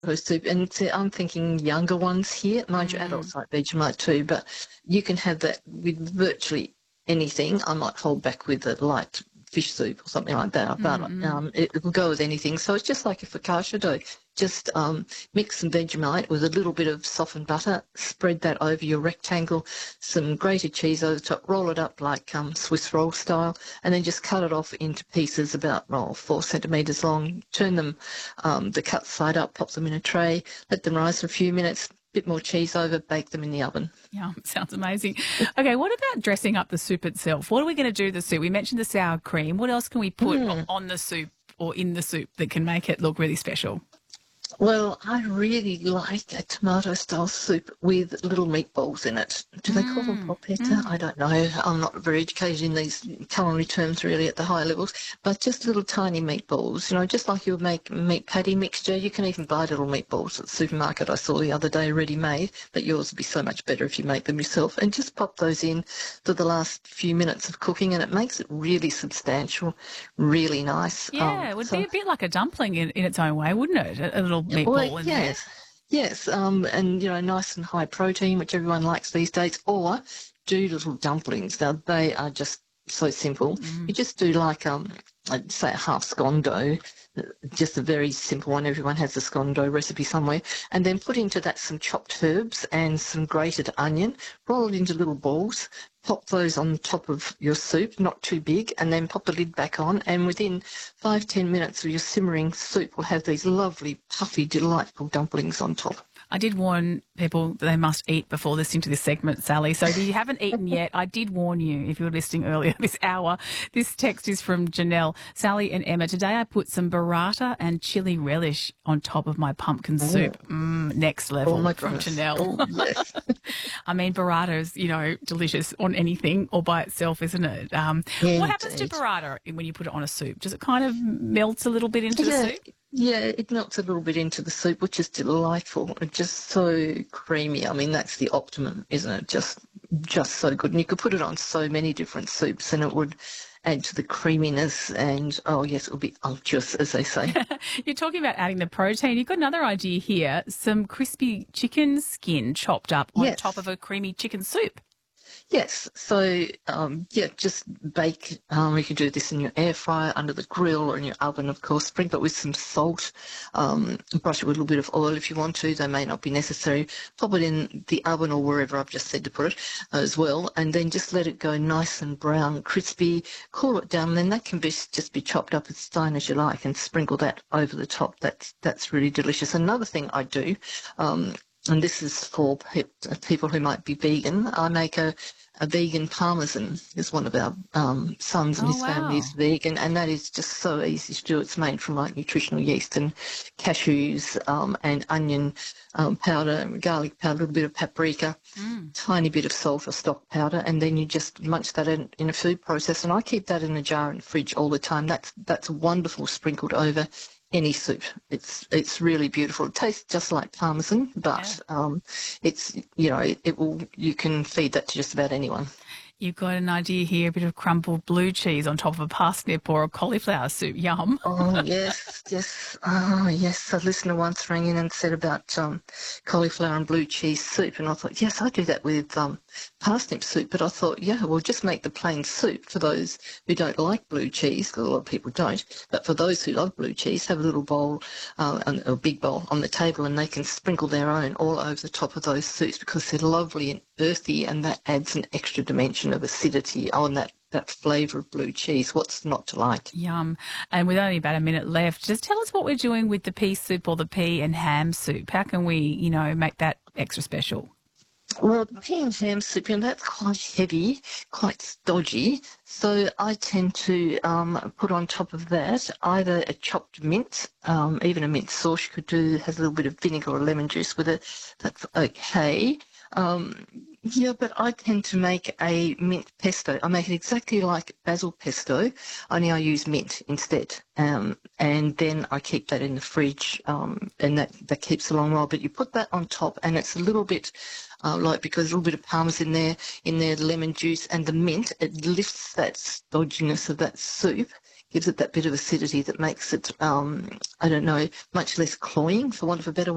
soup, and I'm thinking younger ones here. Mind you, adults like Vegemite too, but you can have that with virtually anything. I might hold back with a light fish soup or something like that, but it will go with anything. So it's just like a focaccia dough. Just mix some Vegemite with a little bit of softened butter, spread that over your rectangle, some grated cheese over the top, roll it up like Swiss roll style, and then just cut it off into pieces about 4 centimetres long. Turn them the cut side up, pop them in a tray, let them rise for a few minutes, bit more cheese over, bake them in the oven. Yeah, sounds amazing. Okay, what about dressing up the soup itself? What are we going to do to the soup? We mentioned the sour cream. What else can we put on the soup or in the soup that can make it look really special? Well, I really like a tomato-style soup with little meatballs in it. Do they call them polpetta? I don't know. I'm not very educated in these culinary terms really at the higher levels, but just little tiny meatballs, just like you would make meat patty mixture. You can even buy little meatballs at the supermarket I saw the other day ready-made, but yours would be so much better if you make them yourself, and just pop those in for the last few minutes of cooking, and it makes it really substantial, really nice. Yeah, it would be a bit like a dumpling in its own way, wouldn't it? A little meatball Well, in yes. Yes, and nice and high protein, which everyone likes these days. Or do little dumplings. Now they are just so simple. You just do like I'd say a half scone dough, just a very simple one. Everyone has a scone dough recipe somewhere, and then put into that some chopped herbs and some grated onion. Roll it into little balls. Pop those on top of your soup, not too big, and then pop the lid back on. And within 5-10 minutes of your simmering soup, will have these lovely, puffy, delightful dumplings on top. I did warn people that they must eat before listening to this segment, Sally. So if you haven't eaten yet, I did warn you if you were listening earlier this hour. This text is from Janelle. Sally and Emma, today I put some burrata and chili relish on top of my pumpkin soup. Next level from Janelle. Oh, yes. I mean, burrata is, delicious on anything or by itself, isn't it? What happens to burrata when you put it on a soup? Does it kind of melt a little bit into the soup? Yeah, it melts a little bit into the soup, which is delightful. It's just so creamy. I mean, that's the optimum, isn't it? Just so good. And you could put it on so many different soups and it would add to the creaminess and, oh, yes, it would be unctuous, as they say. You're talking about adding the protein. You've got another idea here, some crispy chicken skin chopped up on top of a creamy chicken soup. Yes. So, just bake. You can do this in your air fryer, under the grill, or in your oven, of course. Sprinkle it with some salt. Brush it with a little bit of oil if you want to. They may not be necessary. Pop it in the oven or wherever I've just said to put it as well. And then just let it go nice and brown, crispy. Cool it down. And then that can just be chopped up as fine as you like and sprinkle that over the top. That's really delicious. Another thing I do, and this is for people who might be vegan, I make a vegan parmesan. Is one of our sons and his family is vegan, and that is just so easy to do. It's made from like nutritional yeast and cashews and onion powder, garlic powder, a little bit of paprika, tiny bit of salt or stock powder, and then you just munch that in a food processor. And I keep that in a jar in the fridge all the time. That's wonderful sprinkled over any soup. It's really beautiful. It tastes just like parmesan, but it's you can feed that to just about anyone. You've got an idea here, a bit of crumbled blue cheese on top of a parsnip or a cauliflower soup. Yum. Oh, yes. Oh, yes. A listener once rang in and said about cauliflower and blue cheese soup, and I thought, yes, I do that with parsnip soup, but I thought, we'll just make the plain soup for those who don't like blue cheese, because a lot of people don't, but for those who love blue cheese, have a little bowl, a big bowl on the table, and they can sprinkle their own all over the top of those soups because they're lovely and earthy, and that adds an extra dimension of acidity on that flavour of blue cheese. What's not to like? Yum. And with only about a minute left, just tell us what we're doing with the pea soup or the pea and ham soup. How can we, make that extra special? Well, the pea and ham soup, that's quite heavy, quite stodgy. So I tend to put on top of that either a chopped mint, even a mint sauce you could do, has a little bit of vinegar or lemon juice with it. That's okay. But I tend to make a mint pesto. I make it exactly like basil pesto, only I use mint instead. And then I keep that in the fridge, and that keeps a long while. But you put that on top, and it's a little bit because a little bit of parmesan in there, lemon juice and the mint, it lifts that stodginess of that soup, gives it that bit of acidity that makes it, much less cloying, for want of a better